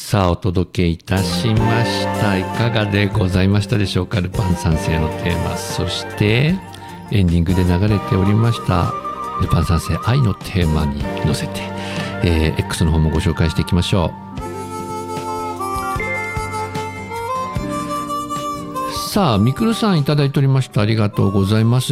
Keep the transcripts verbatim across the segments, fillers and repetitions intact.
さあお届けいたしました。いかがでございましたでしょうか。ルパン三世のテーマ、そしてエンディングで流れておりましたルパン三世愛のテーマに乗せて、えー、X の方もご紹介していきましょう。さあみくるさんいただいておりました。ありがとうございます。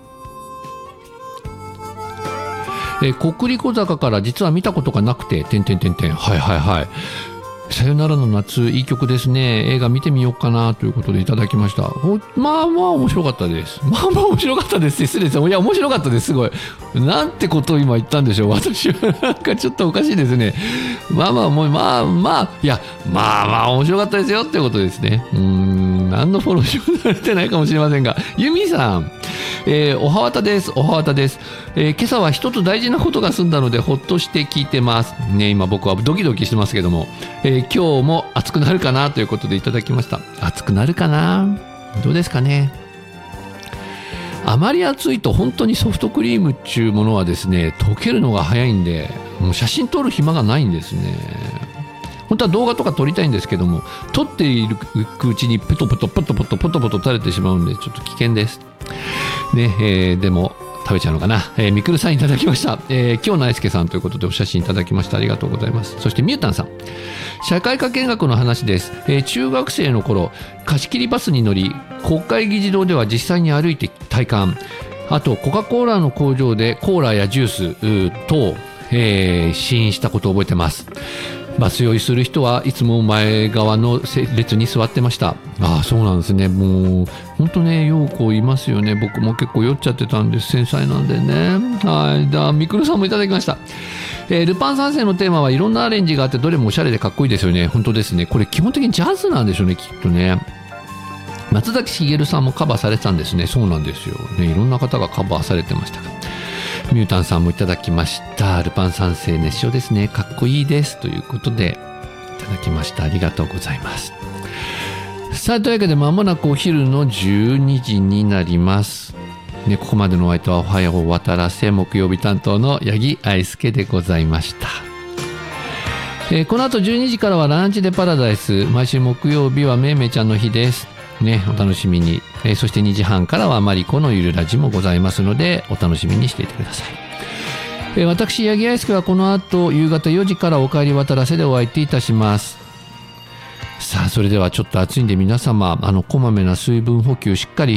えー、国立小坂から実は見たことがなくて点々点々はいはいはい、さよならの夏いい曲ですね。映画見てみようかなということでいただきました。まあまあ面白かったです。まあまあ面白かったです。失礼です。いや面白かったです。すごいなんてことを今言ったんでしょう。私はなんかちょっとおかしいですね。まあまあもうまあまあいやまあまあ面白かったですよってことですね。うーん何のフォローしもされてないかもしれませんが、ユミさん、えー、おはわたです。おはわたです。えー、今朝は一つ大事なことが済んだのでほっとして聞いてますね。今僕はドキドキしてますけども、えー、今日も暑くなるかなということでいただきました。暑くなるかな、どうですかね。あまり暑いと本当にソフトクリームっていうものはですね溶けるのが早いんで、もう写真撮る暇がないんですね。本当は動画とか撮りたいんですけども、撮っているうちにポトポトポトポトポトポト垂れてしまうんでちょっと危険ですね。えー、でも食べちゃうのかな。えー、みくるさんいただきました。えー、今日のあいすけさんということでお写真いただきました。ありがとうございます。そしてミュータンさん、社会科見学の話です。えー、中学生の頃貸し切りバスに乗り国会議事堂では実際に歩いて体感、あとコカ・コーラの工場でコーラやジュース等、えー、試飲したことを覚えてます。バス酔いする人はいつも前側の列に座ってました。ああそうなんですね。もう本当ねようこいますよね。僕も結構酔っちゃってたんです。繊細なんでね。はい。だみくるさんもいただきました。えー、ルパン三世のテーマはいろんなアレンジがあってどれもおしゃれでかっこいいですよね。本当ですね。これ基本的にジャズなんでしょうねきっとね。松崎しげるさんもカバーされてたんですね。そうなんですよね。いろんな方がカバーされてましたが、ミュータンさんもいただきました。ルパン三世熱唱ですね。かっこいいですということでいただきました。ありがとうございます。さあというわけで間もなくお昼のじゅうにじになりますね。ここまでのお相手はおはよう渡らせ木曜日担当の八木愛介でございました。えー、この後じゅうにじからはランチでパラダイス。毎週木曜日はめいめいちゃんの日ですね。お楽しみに。えー、そしてにじはんからはマリコのゆるラジもございますのでお楽しみにしていてください。えー、私八木愛介はこの後夕方よじからお帰り渡らせでお相手いたします。さあそれではちょっと暑いんで皆様あのこまめな水分補給しっかり